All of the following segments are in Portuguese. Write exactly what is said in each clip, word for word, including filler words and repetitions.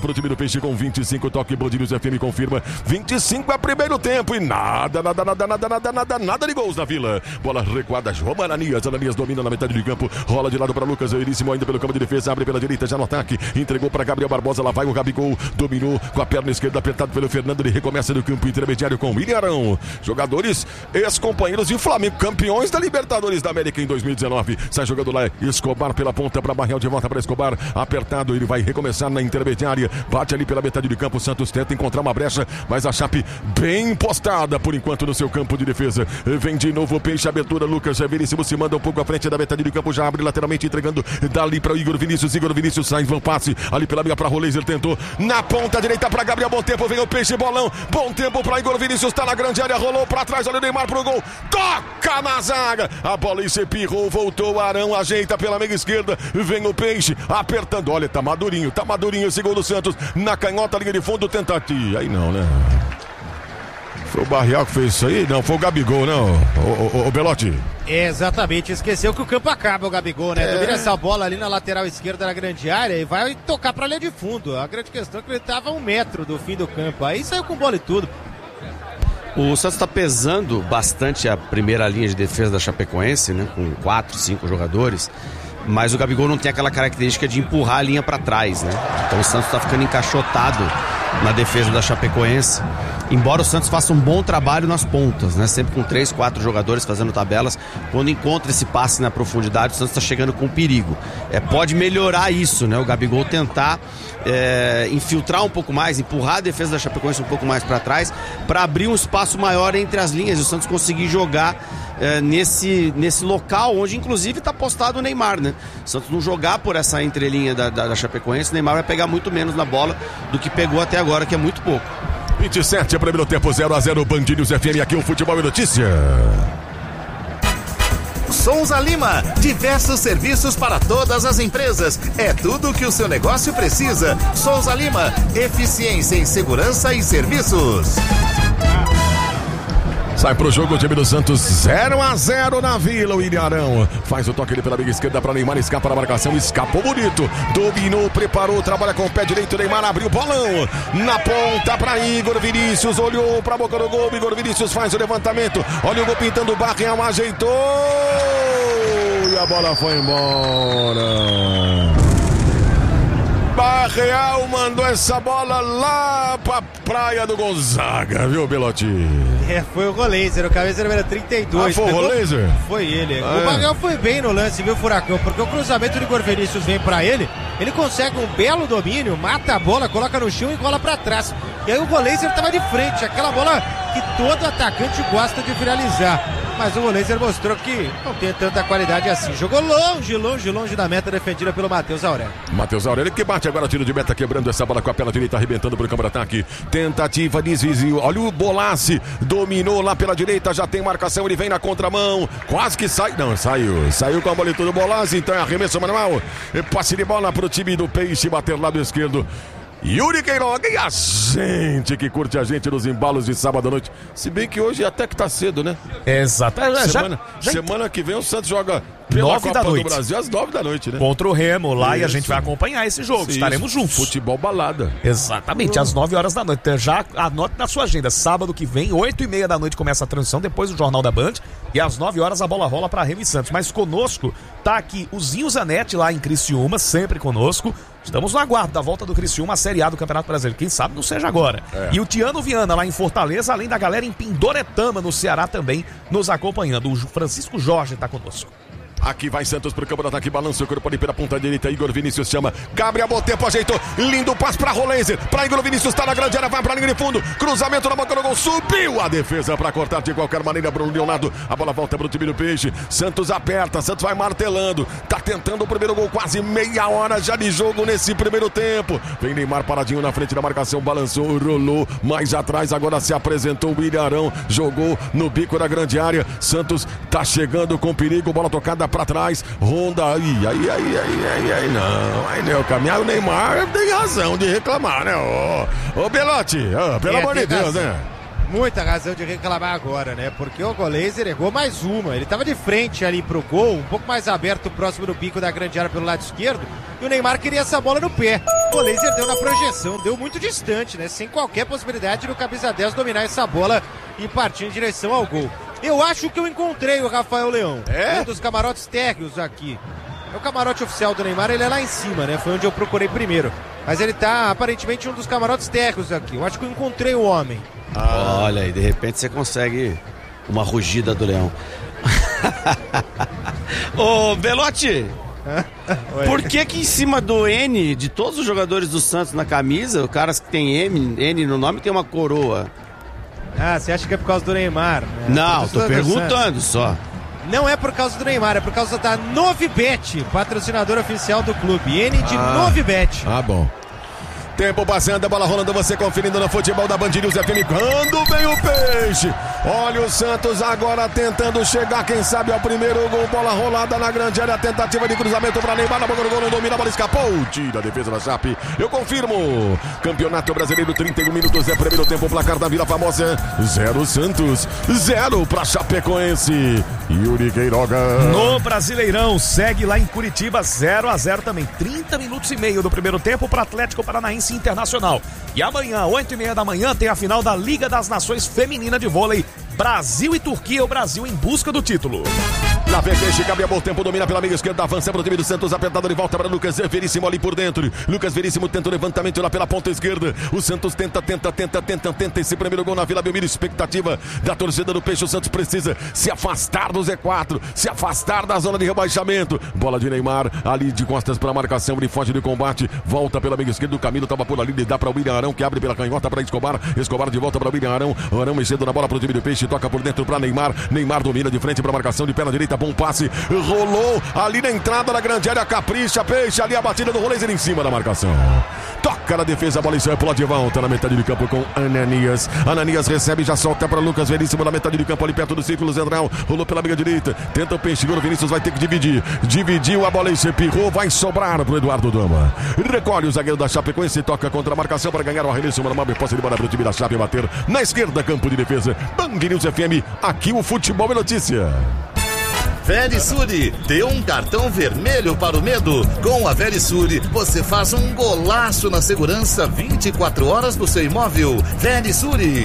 pro time do Peixe com vinte e cinco. Toque Band News F M confirma. vinte e cinco é primeiro tempo e nada, nada, nada, nada, nada, nada, nada de gols na Vila. Bola recuada, João Ananias. Ananias domina na metade de campo. Rola de lado para Lucas Veríssimo, ainda pelo campo de defesa. Abre pela direita, já no ataque. Entregou para Gabriel Barbosa. Lá vai o Gabigol. Dominou com a perna esquerda, apertado pelo Fernando. Ele recomeça no campo intermediário com o Ilharão. Jogadores, ex-companheiros de Flamengo, campeões da Libertadores da América em dois mil e dezenove. Sai jogando lá, Escobar pela ponta para Barreal, de volta para Escobar. Apertado, ele vai recomeçar na intermediária. Bate ali pela metade de campo. O Santos tenta encontrar uma brecha, mas a Chape bem postada por enquanto no seu campo de defesa. Vem de novo o Peixe, abertura. Lucas Veríssimo se manda um pouco à frente da metade de campo. Já abre lateralmente, entregando dali para o Igor Vinícius. Igor Vinícius sai, vão passe ali pela meia para Roleiser. Tentou na ponta direita para Gabriel. Bom tempo, vem o Peixe, bolão. Bom tempo para Igor Vinícius, tá na grande área, rolou para trás, olha o Neymar pro gol, toca na zaga, a bola e se pirrou, voltou o Arão, ajeita pela meia esquerda, vem o Peixe, apertando, olha, tá madurinho, tá madurinho esse gol do Santos, na canhota, linha de fundo, tentativa, aí não, né? Foi o Barreal que fez isso aí? Não, foi o Gabigol, não, o, o, o Belotti. É, exatamente, esqueceu que o campo acaba, o Gabigol, né? É. Domina essa bola ali na lateral esquerda da grande área e vai tocar pra linha de fundo. A grande questão é que ele tava a um metro do fim do campo, aí saiu com bola e tudo. O Santos está pesando bastante a primeira linha de defesa da Chapecoense, né? Com quatro, cinco jogadores. Mas o Gabigol não tem aquela característica de empurrar a linha para trás, né? Então o Santos está ficando encaixotado na defesa da Chapecoense. Embora o Santos faça um bom trabalho nas pontas, né? Sempre com três, quatro jogadores fazendo tabelas. Quando encontra esse passe na profundidade, o Santos está chegando com perigo. É, pode melhorar isso, né? O Gabigol tentar é, infiltrar um pouco mais, empurrar a defesa da Chapecoense um pouco mais para trás, para abrir um espaço maior entre as linhas e o Santos conseguir jogar é, nesse, nesse local onde inclusive está postado o Neymar, né? O Santos não jogar por essa entrelinha da, da, da Chapecoense, o Neymar vai pegar muito menos na bola do que pegou até agora, que é muito pouco. vinte e sete, primeiro tempo, zero a zero, Band News F M, aqui o Futebol e Notícia. Souza Lima, diversos serviços para todas as empresas. É tudo o que o seu negócio precisa. Souza Lima, eficiência em segurança e serviços. Sai pro jogo o time do Santos, zero a zero na Vila. O Ilharão faz o toque ali pela meia esquerda para Neymar, escapa na marcação, escapou bonito, dominou, preparou, trabalha com o pé direito, Neymar abriu o bolão na ponta para Igor Vinícius, olhou para a boca do gol, Igor Vinícius faz o levantamento, olha o gol pintando o Barreal, ajeitou e a bola foi embora. Barreal mandou essa bola lá pra praia do Gonzaga, viu, Belotti? É, foi o Roleiser, o cabeça número trinta e dois. Ah, foi o Roleiser? Foi ele. Ah, o Barreal foi bem no lance, viu, Furacão? Porque o cruzamento do Igor Vinícius vem pra ele, ele consegue um belo domínio, mata a bola, coloca no chão e rola pra trás. E aí o Roleiser tava de frente, aquela bola que todo atacante gosta de finalizar. Mas o Roleiser mostrou que não tem tanta qualidade assim. Jogou longe, longe, longe da meta defendida pelo Matheus Aurélio. Matheus Aurélio que bate agora, tiro de meta, quebrando essa bola com a perna direita, arrebentando pro campo de ataque. Tentativa, desvio. Olha o Bolassi, dominou lá pela direita, já tem marcação, ele vem na contramão. Quase que sai. Não, saiu. Saiu com a bola e tudo, Bolassi. Então é arremesso manual. Passe de bola pro time do Peixe, bater lado esquerdo. Yuri Queiroga e a gente que curte a gente nos embalos de sábado à noite. Se bem que hoje até que tá cedo, né? Exato. Semana, já, já... semana que vem o Santos joga pela nove Copa da noite. do Brasil às nove da noite, né? Contra o Remo lá. Isso. E a gente vai acompanhar esse jogo. Isso. Estaremos juntos. Futebol balada. Exatamente, às nove horas da noite. Então, já anote na sua agenda. Sábado que vem, oito e meia da noite começa a transmissão, depois do Jornal da Band. E às nove horas a bola rola para Remo e Santos. Mas conosco tá aqui o Zinho Zanetti lá em Criciúma, sempre conosco. Estamos no aguardo da volta do Criciúma à Série A do Campeonato Brasileiro. Quem sabe não seja agora. É. E o Tiano Viana lá em Fortaleza, além da galera em Pindoretama, no Ceará, também nos acompanhando. O Francisco Jorge está conosco. Aqui vai Santos pro campo do ataque, balança o corpo ali pela ponta direita, Igor Vinícius chama, Gabriel Botempo ajeitou, lindo passe pra Roleiser, pra Igor Vinícius, tá na grande área, vai pra linha de fundo, cruzamento na boca do gol, subiu a defesa pra cortar de qualquer maneira, Bruno Leonardo, a bola volta pro time do Peixe, Santos aperta, Santos vai martelando, tá tentando o primeiro gol, quase meia hora já de jogo nesse primeiro tempo, vem Neymar paradinho na frente da marcação, balançou, rolou, mais atrás, agora se apresentou o Ilharão, jogou no bico da grande área, Santos tá chegando com perigo, bola tocada pra trás, Honda, aí, aí, aí, aí, aí, aí, não, aí, né, o caminhar, o Neymar tem razão de reclamar, né, ô, ô Belotti, oh, pelo é, amor de Deus, razão. né? Muita razão de reclamar agora, né? Porque o Goleiser errou mais uma. Ele estava de frente ali pro gol, um pouco mais aberto, próximo do bico da grande área pelo lado esquerdo. E o Neymar queria essa bola no pé. O Goleiser deu na projeção, deu muito distante, né? Sem qualquer possibilidade do camisa dez dominar essa bola e partir em direção ao gol. Eu acho que eu encontrei o Rafael Leão. É? Um dos camarotes térreos aqui. É o camarote oficial do Neymar, ele é lá em cima, né? Foi onde eu procurei primeiro. Mas ele tá aparentemente um dos camarotes térreos aqui. Eu acho que eu encontrei o homem. Ah. Olha aí, de repente você consegue uma rugida do leão. Ô, Belotti, por que que em cima do N, de todos os jogadores do Santos na camisa, o cara que tem M, N no nome tem uma coroa? Ah, você acha que é por causa do Neymar? Né? Não, tô perguntando só. Não é por causa do Neymar, é por causa da Novibet, patrocinador oficial do clube. N de ah, Novibet. Ah, bom. Tempo passando, a bola rolando, você conferindo no futebol da Band News F M. Quando vem o peixe, olha o Santos agora tentando chegar, quem sabe ao primeiro gol, bola rolada na grande área, tentativa de cruzamento para Neymar, na boca do gol, não domina, a bola escapou, tira a defesa da Chape, eu confirmo, Campeonato Brasileiro, trinta e um minutos, é primeiro tempo, o placar da Vila Famosa, zero Santos, zero para Chapecoense, Yuri Queiroga. No Brasileirão, segue lá em Curitiba, zero a zero também, trinta minutos e meio do primeiro tempo para Atlético Paranaense Internacional. E amanhã, oito e meia da manhã, tem a final da Liga das Nações Feminina de Vôlei. Brasil e Turquia, o Brasil em busca do título. Lá vem Peixe, Gabriel Bom Tempo, domina pela meia esquerda, avança para o time do Santos, apertado de volta para Lucas Veríssimo ali por dentro. Lucas Veríssimo tenta o levantamento lá pela ponta esquerda. O Santos tenta, tenta, tenta, tenta, tenta esse primeiro gol na Vila Belmiro. Expectativa da torcida do Peixe. O Santos precisa se afastar do Z quatro, se afastar da zona de rebaixamento. Bola de Neymar, ali de costas para a marcação, ele foge do combate, volta pela meia esquerda. O Camilo estava por ali, ele dá para o William Arão, que abre pela canhota para Escobar. Escobar de volta para o William Arão. Arão mexendo na bola para o time do Peixe, toca por dentro para Neymar. Neymar domina de frente para a marcação, de perna direita, bom passe. Rolou ali na entrada da grande área, capricha, Peixe, ali a batida do Rolês em cima da marcação. Toca na defesa, a bola sai pula de volta na metade de campo com Ananias. Ananias recebe, já solta para Lucas Veríssimo na metade de campo, ali perto do círculo central. Rolou pela meia direita, tenta o Peixe, o Vinícius vai ter que dividir. Dividiu a bola e se pirrou, vai sobrar pro Eduardo Dama. Recolhe o zagueiro da Chapecoense, toca contra a marcação para ganhar o arremesso. Uma nova posse de bola pro time da Chape bater na esquerda, campo de defesa. Band News F M, aqui o futebol é notícia. Verisure, dê um cartão vermelho para o medo. Com a Verisure, você faz um golaço na segurança vinte e quatro horas do seu imóvel. Verisure.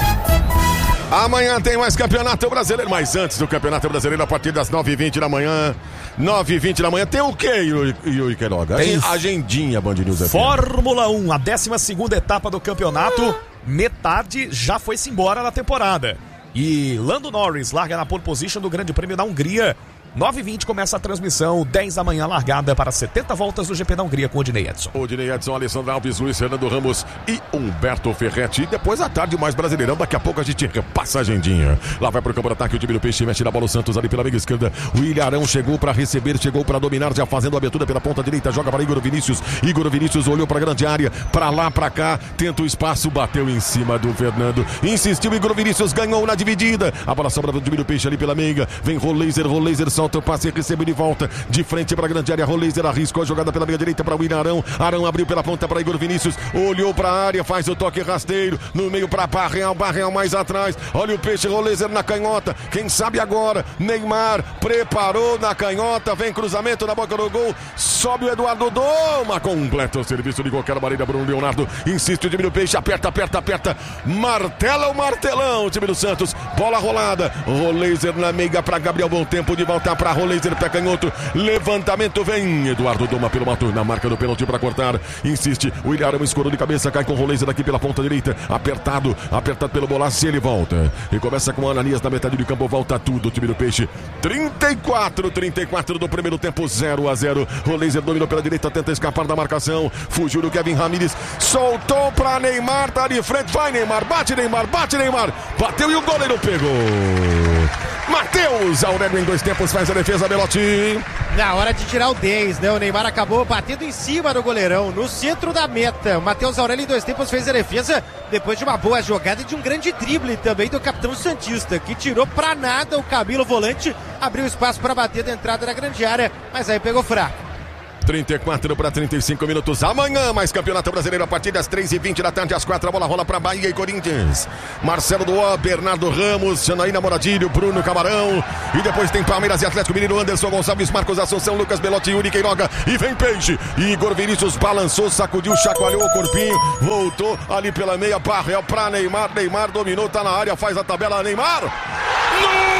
Amanhã tem mais Campeonato Brasileiro, mas antes do Campeonato Brasileiro, a partir das nove e vinte da manhã, nove e vinte da manhã, tem o quê, Yuri Queiroga? Tem agendinha, Band News F M. Fórmula um, a décima segunda etapa do campeonato, metade já foi-se embora na temporada. E Lando Norris larga na pole position do Grande Prêmio da Hungria. nove e vinte começa a transmissão, dez da manhã largada para setenta voltas do G P da Hungria com o Odinei Edson. Odinei Edson, Alessandro Alves, Luiz Fernando Ramos e Humberto Ferretti. E depois à tarde mais Brasileirão, daqui a pouco a gente repassa a agendinha. Lá vai pro campo de ataque o time do Peixe, mexe na bola o Santos ali pela meia esquerda. O William Arão chegou para receber, chegou para dominar, já fazendo a abertura pela ponta direita, joga para Igor Vinícius. Igor Vinícius olhou para a grande área, para lá, para cá, tenta o espaço, bateu em cima do Fernando. Insistiu, Igor Vinícius ganhou na dividida. A bola sobra do time do Peixe ali pela meia. Vem Rolleiser, Rolleiser solta o passe, recebe de volta, de frente para a grande área. Rolleiser arriscou a jogada pela meia direita para o William Arão. Arão abriu pela ponta para Igor Vinícius, olhou para a área, faz o toque rasteiro, no meio para Barreal, Barreal mais atrás. Olha o Peixe, Rolleiser na canhota. Quem sabe agora? Neymar preparou na canhota, vem cruzamento na boca do gol. Sobe o Eduardo Doma, completa o serviço de qualquer barreira. Bruno Leonardo insiste, o time do Peixe aperta, aperta, aperta, martela o martelão, o time do Santos. Bola rolada, Rolleiser na meia para Gabriel Bom Tempo, de volta para Rolleiser, pé canhoto, levantamento, vem Eduardo Doma pelo mato, na marca do pênalti para cortar, insiste, o William Arão escorou de cabeça, cai com o Rolleiser aqui pela ponta direita, apertado, apertado pelo Bolassi, ele volta, e começa com o Ananias na metade do campo, volta tudo, o time do Peixe, trinta e quatro, trinta e quatro do primeiro tempo, zero a zero, Rolleiser dominou pela direita, tenta escapar da marcação, fugiu do Kevin Ramírez, soltou para Neymar, tá de frente, vai Neymar, bate Neymar, bate Neymar, bateu e o goleiro pegou. Matheus Aurélio em dois tempos faz a defesa, Belotti. Na hora de tirar o dez, né? O Neymar acabou batendo em cima do goleirão, no centro da meta. O Matheus Aurélio em dois tempos fez a defesa depois de uma boa jogada e de um grande drible também do capitão santista, que tirou pra nada o Camilo volante, abriu espaço para bater da entrada da grande área, mas aí pegou fraco. trinta e quatro para trinta e cinco minutos. Amanhã, mais Campeonato Brasileiro a partir das três e vinte da tarde, às quatro. A bola rola para Bahia e Corinthians. Marcelo Duó, Bernardo Ramos, Janaína Moradilho, Bruno Camarão. E depois tem Palmeiras e Atlético Mineiro, Anderson Gonçalves, Marcos Assunção, Lucas Belotti, Yuri Queiroga. E vem Peixe. Igor Vinícius balançou, sacudiu, chacoalhou o corpinho. Voltou ali pela meia, Parreal para Neymar. Neymar dominou, tá na área, faz a tabela. Neymar! Não!